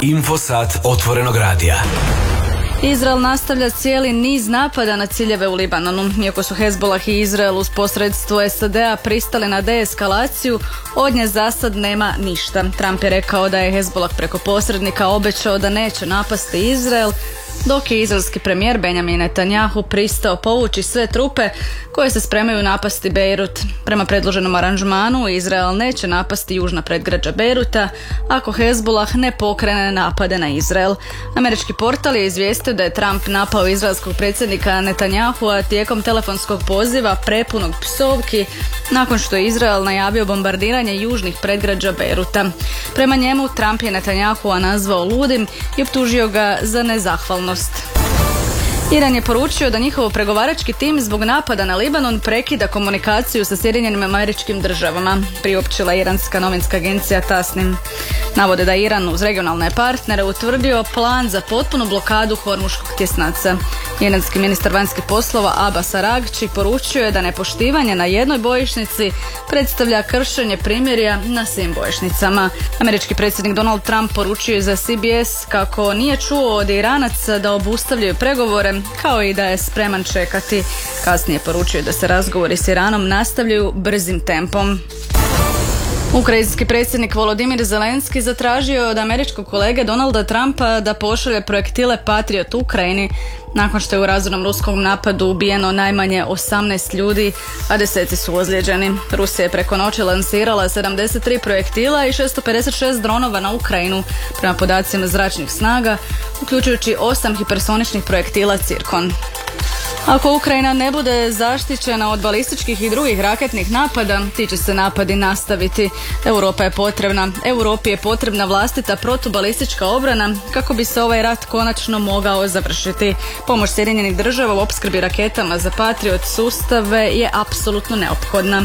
Infosat otvorenog radija. Izrael nastavlja cijeli niz napada na ciljeve u Libanonu. Iako su Hezbollah i Izrael uz posredstvo SAD-a pristali na deeskalaciju, od nje za sad nema ništa. Trump je rekao da je Hezbollah preko posrednika obećao da neće napasti Izrael, dok je izraelski premijer Benjamin Netanjahu pristao povući sve trupe koje se spremaju napasti Bejrut. Prema predloženom aranžmanu, Izrael neće napasti južna predgrađa Bejruta ako Hezbollah ne pokrene napade na Izrael. Američki portal je izvijestio da je Trump napao izraelskog predsjednika Netanjahua tijekom telefonskog poziva prepunog psovki nakon što je Izrael najavio bombardiranje južnih predgrađa Bejruta. Prema njemu, Trump je Netanjahua nazvao ludim i optužio ga za nezahvalnost. Iran je poručio da njihov pregovarački tim zbog napada na Libanon prekida komunikaciju sa Sjedinjenim Američkim Državama, priopćila iranska novinska agencija Tasnim. Navode da je Iran uz regionalne partnere utvrdio plan za potpunu blokadu Hormuškog tjesnaca. Iranski ministar vanjskih poslova Abbas Araghči poručio je da nepoštivanje na jednoj bojišnici predstavlja kršenje primirja na svim bojišnicama. Američki predsjednik Donald Trump poručio je za CBS kako nije čuo od Iranaca da obustavljaju pregovore, kao i da je spreman čekati. Kasnije poručio da se razgovori s Iranom nastavljaju brzim tempom. Ukrajinski predsjednik Volodimir Zelenski zatražio je od američkog kolege Donalda Trumpa da pošalje projektile Patriot Ukrajini nakon što je u razornom ruskom napadu ubijeno najmanje 18 ljudi, a deseci su ozlijeđeni. Rusija je preko noći lansirala 73 projektila i 656 dronova na Ukrajinu, prema podacima zračnih snaga, uključujući 8 hipersoničnih projektila Cirkon. Ako Ukrajina ne bude zaštićena od balističkih i drugih raketnih napada, ti će se napadi nastaviti. Europi je potrebna vlastita protubalistička obrana kako bi se ovaj rat konačno mogao završiti. Pomoć Sjedinjenih Država u opskrbi raketama za Patriot sustave je apsolutno neophodna.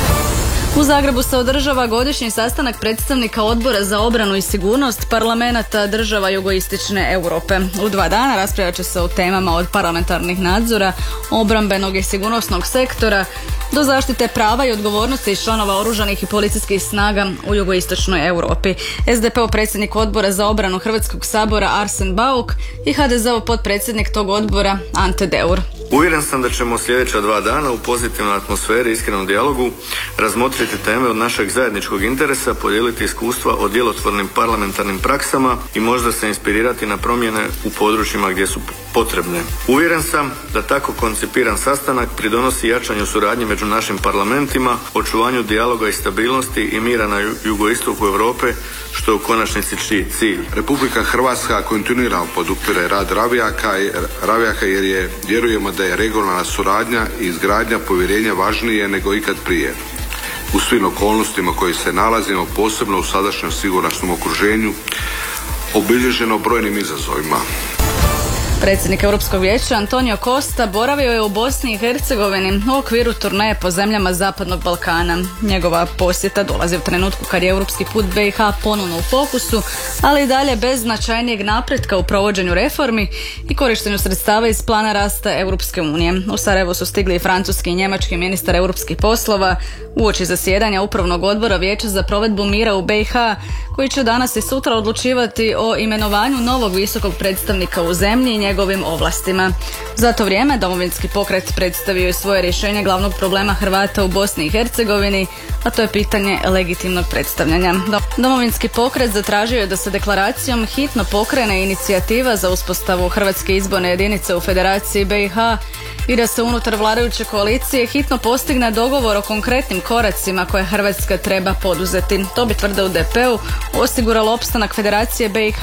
U Zagrebu se održava godišnji sastanak predstavnika Odbora za obranu i sigurnost parlamenata država jugoistočne Europe. U 2 dana raspravljat će se o temama od parlamentarnih nadzora, obrambenog i sigurnosnog sektora do zaštite prava i odgovornosti članova oružanih i policijskih snaga u jugoistočnoj Europi. SDP-ov predsjednik Odbora za obranu Hrvatskog sabora Arsen Bauk i HDZ-ov potpredsjednik tog odbora Ante Deur. Uvjeren sam da ćemo sljedeća 2 dana u pozitivnoj atmosferi i iskrenom dijalogu razmotriti teme od našeg zajedničkog interesa, podijeliti iskustva o djelotvornim parlamentarnim praksama i možda se inspirirati na promjene u područjima gdje su potrebne. Uvjeren sam da tako koncipiran sastanak pridonosi jačanju suradnje među našim parlamentima, očuvanju dijaloga i stabilnosti i mira na jugoistoku Europe, što je u konačnici cilj. Republika Hrvatska kontinuirano podupire rad Ravjaka jer vjerujemo da je regionalna suradnja i izgradnja povjerenja važnije nego ikad prije. U svim okolnostima koji se nalazimo, posebno u sadašnjem sigurnosnom okruženju, obilježeno brojnim izazovima. Predsjednik Europskog vijeća Antonio Costa boravio je u Bosni i Hercegovini u okviru turneje po zemljama Zapadnog Balkana. Njegova posjeta dolazi u trenutku kad je europski put BiH ponovno u fokusu, ali i dalje bez značajnijeg napretka u provođenju reformi i korištenju sredstava iz plana rasta Europske unije. U Sarajevo su stigli i francuski i njemački ministar europskih poslova uoči zasjedanja Upravnog odbora Vijeća za provedbu mira u BiH, koji će danas i sutra odlučivati o imenovanju novog visokog predstavnika u zemlji i njegovim ovlastima. Za to vrijeme Domovinski pokret predstavio je svoje rješenje glavnog problema Hrvata u Bosni i Hercegovini, a to je pitanje legitimnog predstavljanja. Domovinski pokret zatražio je da se deklaracijom hitno pokrene inicijativa za uspostavu Hrvatske izborne jedinice u Federaciji BiH i da se unutar vladajuće koalicije hitno postigne dogovor o konkretnim koracima koje Hrvatska treba poduzeti. To bi, tvrde u DP-u, osiguralo opstanak Federacije BiH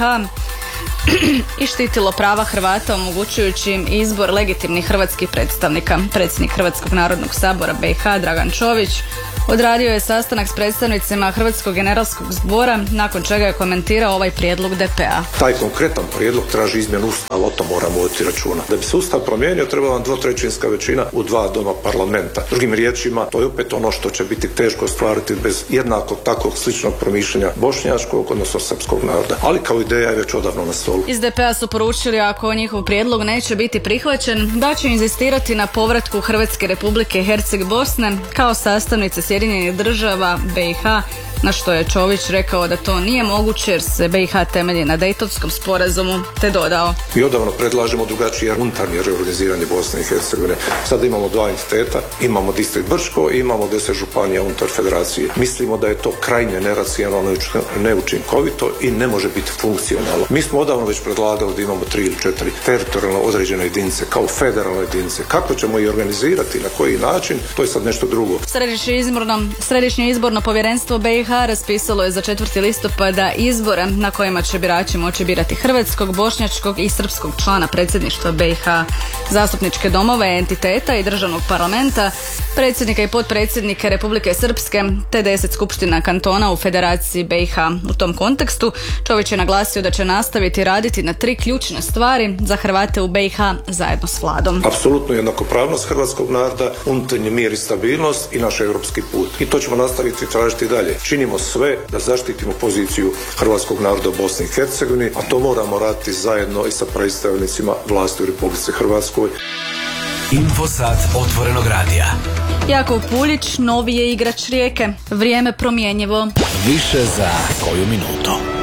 i štitilo prava Hrvata omogućujući im izbor legitimnih hrvatskih predstavnika. Predsjednik Hrvatskog narodnog sabora BiH Dragan Čović odradio je sastanak s predstavnicima Hrvatskog generalskog zbora, nakon čega je komentirao ovaj prijedlog DP-a. Taj konkretan prijedlog traži izmjenu Ustava, o tom moramo voditi računa. Da bi se Ustav promijenio, treba vam 2/3 većina u 2 doma parlamenta. Drugim riječima, to je opet ono što će biti teško ostvariti bez jednakog takvog sličnog promišljanja bošnjačkog, odnosno srpskog naroda. Ali kao ideja je već odavno na stolu. Iz DP-a su poručili, ako njihov prijedlog neće biti prihvaćen, da će inzistirati na povratku Hrvatske Republike Herceg Bosne kao sastavnice Sjedinjenih Država BiH na što je Čović rekao da to nije moguće jer se BiH temelji na Dejtonskom sporazumu, te dodao: Mi odavno predlažemo drugačije unutarnje reorganiziranje Bosne i Hercegovine. Sada imamo 2 entiteta, imamo distrikt Brčko i imamo 10 županija unutar federacije. Mislimo da je to krajnje neracionalno, neučinkovito i ne može biti funkcionalno. Mi smo odavno već predlagali da imamo 3 ili 4 teritorijalno određene jedinice kao federalne jedinice. Kako ćemo ih organizirati, na koji način, to je sad nešto drugo. Središnje izborno povjerenstvo BiH raspisalo je za 4. listopada izbore na kojima će birači moći birati hrvatskog, bošnjačkog i srpskog člana predsjedništva BiH, zastupničke domove, entiteta i državnog parlamenta, predsjednika i potpredsjednike Republike Srpske te 10 skupština kantona u Federaciji BiH. U tom kontekstu Čović je naglasio da će nastaviti raditi na 3 ključne stvari za Hrvate u BiH zajedno s vladom. Apsolutno jednakopravnost hrvatskog naroda, unutarnji mir i stabilnost i naš europski put. I to ćemo nastaviti tražiti dalje. Činimo sve da zaštitimo poziciju hrvatskog naroda u Bosni i Hercegovini, a to moramo raditi zajedno i sa predstavnicima vlasti u Republici Hrvatskoj. Infosat Otvorenog radija. Jakov Puljić, novi je igrač Rijeke. Vrijeme promjenjivo. Više za koju minutu.